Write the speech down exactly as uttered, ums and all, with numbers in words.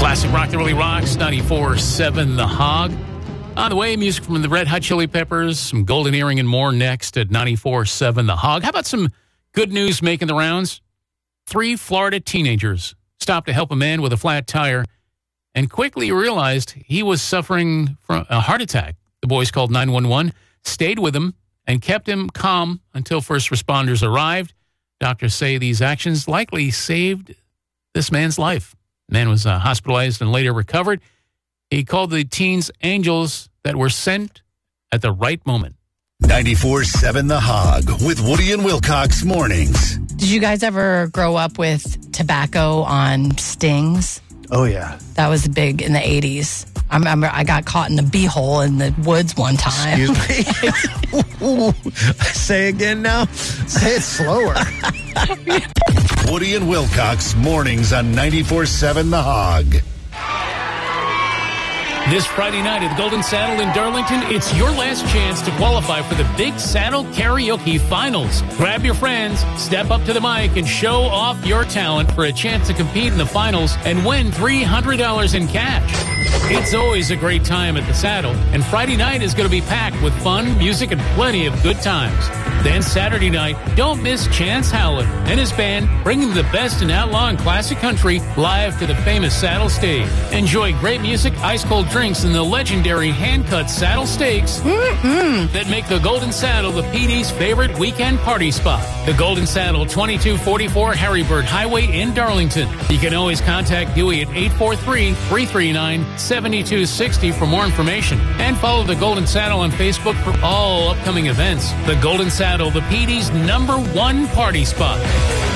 Classic rock that really rocks, ninety-four point seven The Hog. On the way, music from the Red Hot Chili Peppers, some Golden Earring and more next at ninety-four point seven The Hog. How about some good news making the rounds? Three Florida teenagers stopped to help a man with a flat tire and quickly realized he was suffering from a heart attack. The boys called nine one one, stayed with him, and kept him calm until first responders arrived. Doctors say these actions likely saved this man's life. The man was uh, hospitalized and later recovered. He called the teens angels that were sent at the right moment. ninety-four point seven The Hog with Woody and Wilcox mornings. Did you guys ever grow up with tobacco on stings? Oh, yeah. That was big in the eighties. I remember I got caught in the beehole in the woods one time. Excuse me? Say again now. Say it slower. Woody and Wilcox mornings on ninety-four point seven The Hog. This Friday night at the Golden Saddle in Darlington, it's your last chance to qualify for the Big Saddle Karaoke Finals. Grab your friends, step up to the mic, and show off your talent for a chance to compete in the finals and win three hundred dollars in cash. It's always a great time at the Saddle, and Friday night is going to be packed with fun, music, and plenty of good times. Then Saturday night, don't miss Chance Howland and his band bringing the best in outlaw and classic country live to the famous Saddle stage. Enjoy great music, ice-cold drinks, and the legendary hand-cut saddle steaks Mm-mm. that make the Golden Saddle the P D's favorite weekend party spot. The Golden Saddle, twenty-two forty-four Harrybird Highway in Darlington. You can always contact Dewey at eight four three, three three nine, seven two six zero for more information. And follow the Golden Saddle on Facebook for all upcoming events. The Golden Saddle, the P D's number one party spot.